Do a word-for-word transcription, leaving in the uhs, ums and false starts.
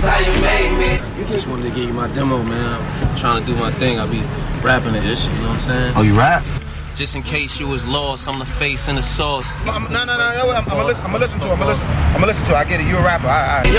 how you made me. Just wanted to give you my demo, man. I'm trying to do my thing. I be rapping it, this shit, you know what I'm saying? Oh, you rap? Just in case you was lost, I'm the face and the sauce. No, no, no, no. I'm, I'm gonna listen. I'm gonna listen to it. I'm gonna listen. I'm gonna listen to it. I get it. You a rapper. I, I.